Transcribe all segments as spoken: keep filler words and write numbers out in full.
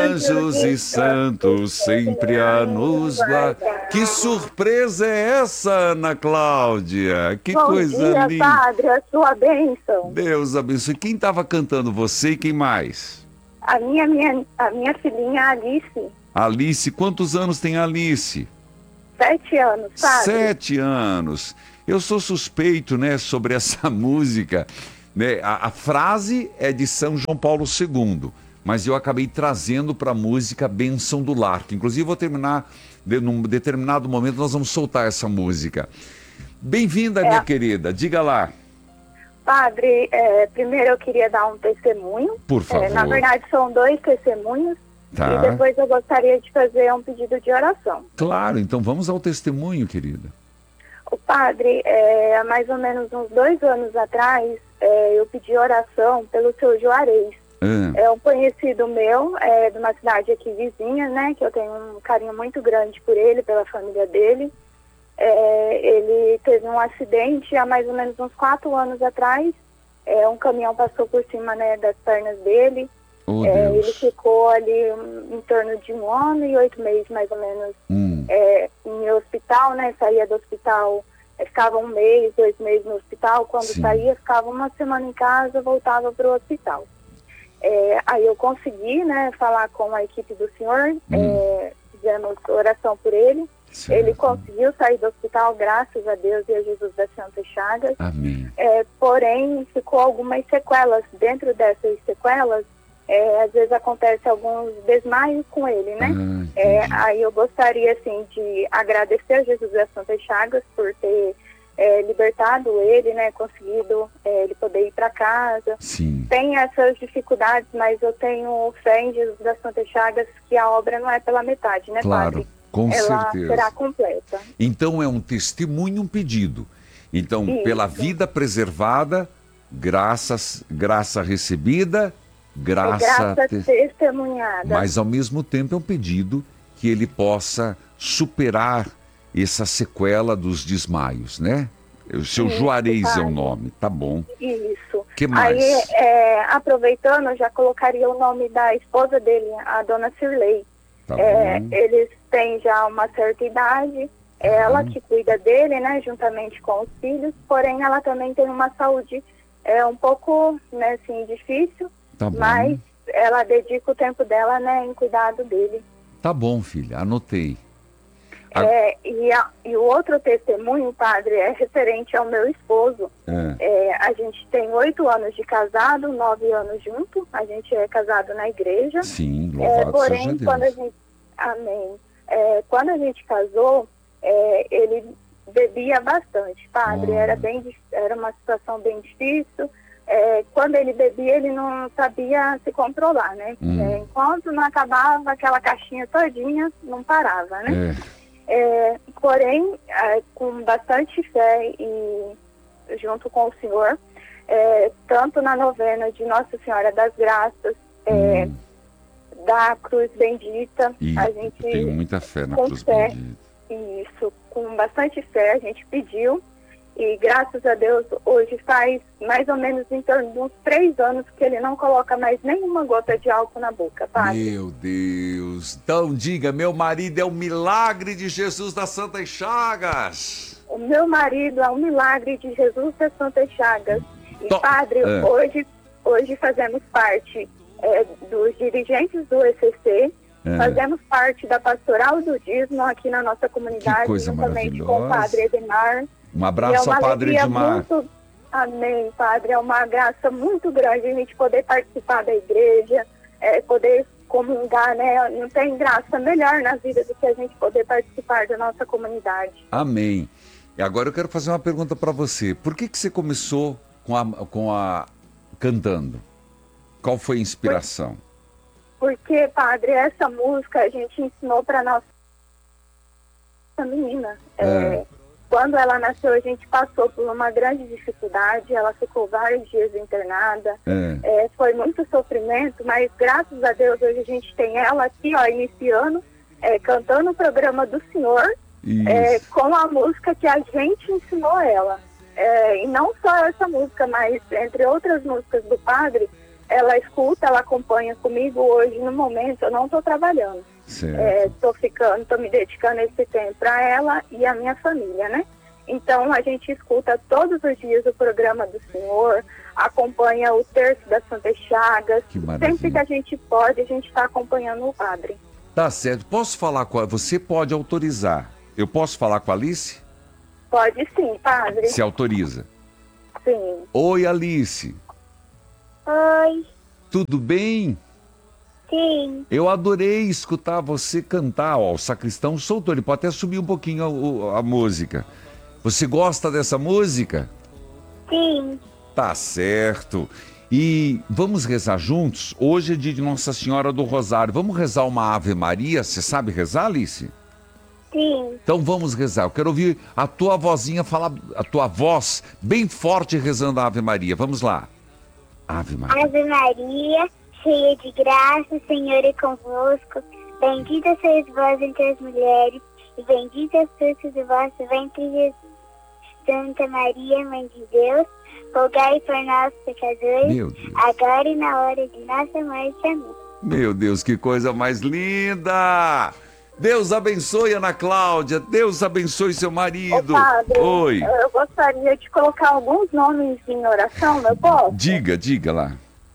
Anjos e santos sempre a nos guardar. Que surpresa é essa, Ana Cláudia? Que Bom coisa dia, linda. Padre, a sua bênção. Deus abençoe. Quem estava cantando, você e quem mais? A minha, minha, a minha filhinha Alice, Alice. Quantos anos tem a Alice? sete anos, Padre. Sete anos. Eu sou suspeito, né, sobre essa música. Né? A, a frase é de São João Paulo segundo, mas eu acabei trazendo para a música Bênção do Lar, que inclusive vou terminar, de, num determinado momento nós vamos soltar essa música. Bem-vinda, É. minha querida, diga lá. Padre, é, primeiro eu queria dar um testemunho. Por favor. É, na verdade, são dois testemunhos. Tá. E depois eu gostaria de fazer um pedido de oração. Claro, então vamos ao testemunho, querida. O padre, é, há mais ou menos uns dois anos atrás, é, eu pedi oração pelo seu Juarez. Ah, É um conhecido meu, é, de uma cidade aqui vizinha, né? Que eu tenho um carinho muito grande por ele, pela família dele. É, ele teve um acidente há mais ou menos uns quatro anos atrás. É, um caminhão passou por cima, né, das pernas dele. oh É, ele Deus. ficou ali um, em torno de um ano e oito meses, mais ou menos, Hum, é, em hospital, né? Saía do hospital, é, ficava um mês, dois meses no hospital. Quando Sim. saía, ficava uma semana em casa, voltava para o hospital. É, aí eu consegui, né, falar com a equipe do senhor, é, fizemos oração por ele. certo. Ele conseguiu sair do hospital, graças a Deus e a Jesus das Santas Chagas. Amém. É, porém, ficou algumas sequelas. Dentro dessas sequelas, é, às vezes acontece alguns desmaios com ele, né? Ah, É, entendi. aí eu gostaria, assim, de agradecer a Jesus das Santas Chagas por ter é, libertado ele, né? Conseguido é, ele poder ir para casa. Sim. Tem essas dificuldades, mas eu tenho fé em Jesus das Santas Chagas que a obra não é pela metade, né, Claro, Padre? com Ela certeza. será completa. Então é um testemunho, um pedido. Então, Isso. pela vida preservada, graças, graça recebida, É graça, graça te- testemunhada. mas ao mesmo tempo é um pedido que ele possa superar essa sequela dos desmaios, né? O seu Isso, Juarez é o padre. nome, tá bom. Isso. Que mais? Aí, é, aproveitando, eu já colocaria o nome da esposa dele, a dona Cirlei. Tá É, bom. eles têm já uma certa idade, é ela que cuida dele, né, juntamente com os filhos, porém ela também tem uma saúde é, um pouco, né, assim, difícil, Tá bom. mas ela dedica o tempo dela, né, em cuidado dele. Tá bom, filha, anotei. A- É, e, a- e o outro testemunho, padre, é referente ao meu esposo. É, É, a gente tem oito anos de casado, nove anos junto. A gente é casado na igreja. sim, É, louvado porém, seja quando a Deus. gente, amém. É, quando a gente casou, é, ele bebia bastante, padre. Oh. Era bem, dif- era uma situação bem difícil. É, quando ele bebia, ele não sabia se controlar, né? Hum. É, enquanto não acabava aquela caixinha todinha, não parava, né? É, É, porém, é, com bastante fé e junto com o Senhor, é, tanto na novena de Nossa Senhora das Graças, é, hum, da Cruz Bendita, e a eu gente, tenho muita fé na com Cruz fé. Bendita. isso, com bastante fé, a gente pediu, e graças a Deus, hoje faz mais ou menos em torno de uns três anos que ele não coloca mais nenhuma gota de álcool na boca, padre. Meu Deus. Então diga, meu marido é o milagre de Jesus das Santas Chagas. O meu marido é um milagre de Jesus das Santas Chagas. E, To- padre, é. hoje, hoje fazemos parte é, dos dirigentes do E C C, É. fazemos parte da Pastoral do Dízimo aqui na nossa comunidade, Que coisa juntamente com o maravilhosa. Padre Edmar. Um E é abraço uma ao Padre alegria Edmar. muito... Amém, Padre. É uma graça muito grande a gente poder participar da igreja, é, poder comungar, né? Não tem graça melhor na vida do que a gente poder participar da nossa comunidade. Amém. E agora eu quero fazer uma pergunta para você. Por que que você começou com a, com a cantando? Qual foi a inspiração? Porque, Padre, essa música a gente ensinou para nossa menina. É, É. quando ela nasceu, a gente passou por uma grande dificuldade, ela ficou vários dias internada, É. é, foi muito sofrimento, mas graças a Deus hoje a gente tem ela aqui, ó, iniciando, é, cantando o programa do Senhor, Isso. é, com a música que a gente ensinou ela. É, e não só essa música, mas entre outras músicas do Padre, ela escuta, ela acompanha comigo. Hoje, no momento, eu não estou trabalhando. Estou é, ficando, estou me dedicando esse tempo para ela e a minha família, né? Então, a gente escuta todos os dias o programa do Senhor, acompanha o terço das Santas Chagas. Que maravilha. Sempre que a gente pode, a gente está acompanhando o padre. Tá certo. Posso falar com a... Você pode autorizar. Eu posso falar com a Alice? Pode sim, padre. Se autoriza. Sim. Oi, Alice. Oi. Tudo bem? Sim. Eu adorei escutar você cantar. Ó, o sacristão soltou. Ele pode até subir um pouquinho a, a música. Você gosta dessa música? Sim. Tá certo. E vamos rezar juntos? Hoje é dia de Nossa Senhora do Rosário. Vamos rezar uma Ave Maria? Você sabe rezar, Alice? Sim. Então vamos rezar. Eu quero ouvir a tua vozinha falar, a tua voz bem forte rezando a Ave Maria. Vamos lá. Ave Maria. Ave Maria, cheia de graça, o Senhor é convosco. Bendita sois vós entre as mulheres, e bendito é o fruto do vosso ventre, Jesus. Santa Maria, Mãe de Deus, rogai por nós, pecadores, agora e na hora de nossa morte. Amém. Meu Deus, que coisa mais linda! Deus abençoe Ana Cláudia, Deus abençoe seu marido. Ô, padre, Oi. Eu gostaria de colocar alguns nomes em oração, eu posso? Diga, diga lá.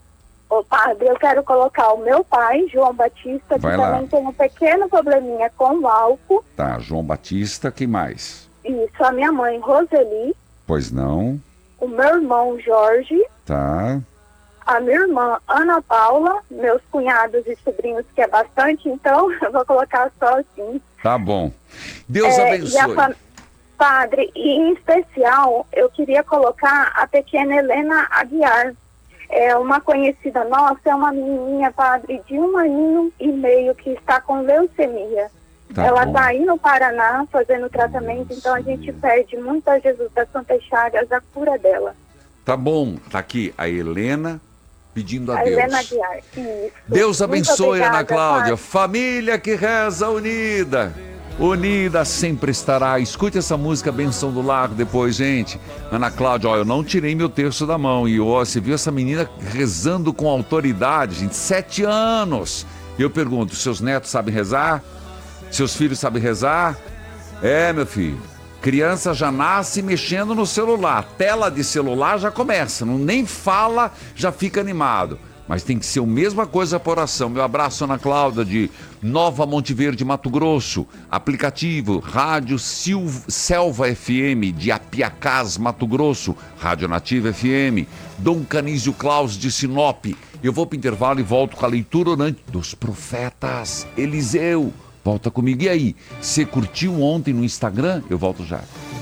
Ô, padre, eu quero colocar o meu pai, João Batista, Vai que lá. também tem um pequeno probleminha com o álcool. Tá, João Batista, quem mais? Isso, a minha mãe, Roseli. Pois não. O meu irmão, Jorge. Tá. A minha irmã, Ana Paula. Meus cunhados e sobrinhos, que é bastante, então eu vou colocar só assim. Tá bom. Deus É, abençoe. e a fam- Padre, e em especial, eu queria colocar a pequena Helena Aguiar. É uma conhecida nossa, é uma menininha, padre, de um aninho e meio que está com leucemia. Tá Ela bom. está aí no Paraná fazendo tratamento, então a gente pede muito a Jesus das Santas Chagas a cura dela. Tá bom. Tá aqui a Helena pedindo a, A Deus. Helena Aguiar. Isso. Deus Muito abençoe, obrigada, Ana Cláudia. padre. Família que reza unida. Unida sempre estará. Escute essa música Benção do Lar depois, gente. Ana Cláudia, ó, eu não tirei meu terço da mão. E ó, você viu essa menina rezando com autoridade, gente, sete anos. E eu pergunto, seus netos sabem rezar? Seus filhos sabem rezar? É, meu filho. Criança já nasce mexendo no celular. Tela de celular já começa. Não nem fala, já fica animado. Mas tem que ser a mesma coisa para oração. Meu abraço, Ana Cláudia, de Nova Monte Verde, Mato Grosso. Aplicativo Rádio Silv... Selva F M, de Apiacás, Mato Grosso. Rádio Nativa F M. Dom Canísio Claus, de Sinop. Eu vou para o intervalo e volto com a leitura orante dos profetas. Eliseu, volta comigo. E aí, você curtiu ontem no Instagram? Eu volto já.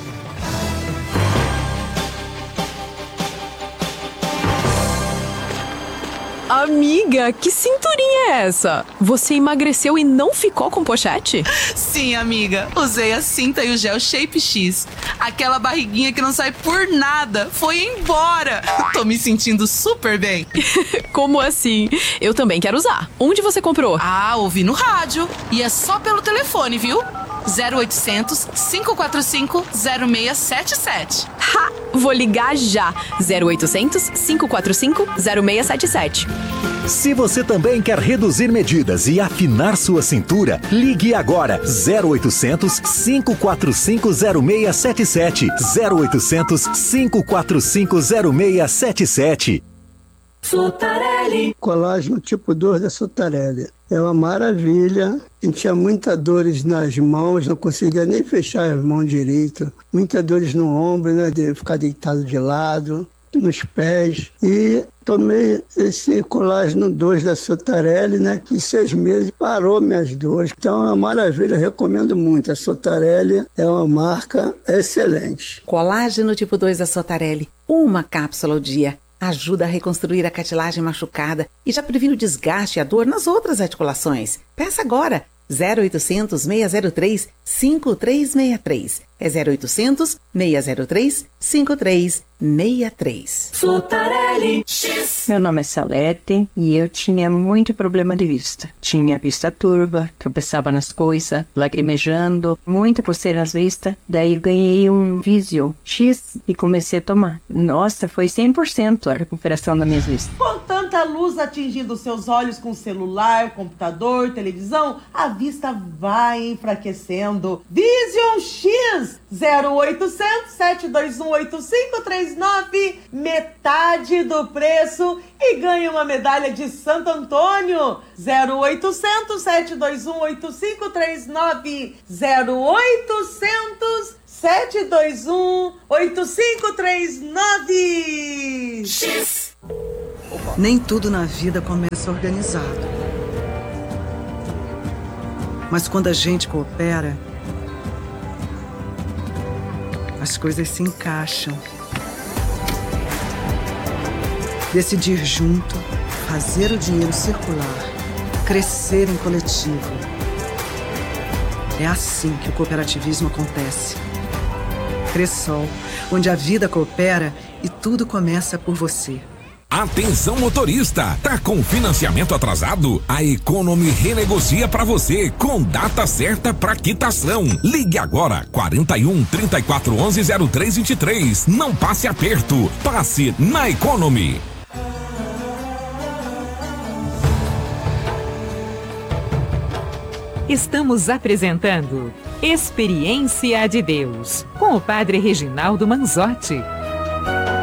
Amiga, que cinturinha é essa? Você emagreceu e não ficou com pochete? Sim, amiga. Usei a cinta e o gel Shape X. Aquela barriguinha que não sai por nada foi embora. Tô me sentindo super bem. Como assim? Eu também quero usar. Onde você comprou? Ah, ouvi no rádio. E é só pelo telefone, viu? zero oitocentos, cinco quatro cinco, zero seis sete sete. Ha! Vou ligar já. zero oitocentos, cinco quatro cinco, zero seis sete sete. Se você também quer reduzir medidas e afinar sua cintura, ligue agora zero oitocentos, cinco quatro cinco, zero seis sete sete. zero oitocentos, cinco quatro cinco, zero seis sete sete. Sotarelli. Colágeno tipo dois da Sotarelli. É uma maravilha. Eu tinha muitas dores nas mãos, não conseguia nem fechar as mãos direito. Muitas dores no ombro, né, de ficar deitado de lado, nos pés. E tomei esse colágeno dois da Sotarelli, né, que em seis meses parou minhas dores. Então é uma maravilha, eu recomendo muito. A Sotarelli é uma marca excelente. Colágeno tipo dois da Sotarelli. Uma cápsula ao dia. Ajuda a reconstruir a cartilagem machucada e já previne o desgaste e a dor nas outras articulações. Peça agora! zero oitocentos, seis zero três, cinco três seis três. É zero oitocentos, seis zero três, cinco três seis três. Sotarelli X. Meu nome é Salete e eu tinha muito problema de vista. Tinha vista turva, tropeçava nas coisas, lacrimejando, muita coceira nas vistas. Daí ganhei um Visio X e comecei a tomar. Nossa, foi cem por cento a recuperação das minhas vistas. Com tanta tanta luz atingindo seus olhos com celular, computador, televisão, a vista vai enfraquecendo. Vision X zero oitocentos, sete dois um, oito cinco três nove, metade do preço e ganha uma medalha de Santo Antônio. Zero oitocentos, sete dois um, oito cinco três nove, zero oitocentos, sete dois um, oito cinco três nove. X. Nem tudo na vida começa organizado. Mas quando a gente coopera, as coisas se encaixam. Decidir junto, fazer o dinheiro circular, crescer em coletivo. É assim que o cooperativismo acontece. Cressol, onde a vida coopera e tudo começa por você. Atenção motorista, tá com financiamento atrasado? A Economy renegocia pra você com data certa pra quitação. Ligue agora, quarenta e um, trinta e quatro, onze, zero três vinte e três. Não passe aperto, passe na Economy. Estamos apresentando Experiência de Deus com o Padre Reginaldo Manzotti.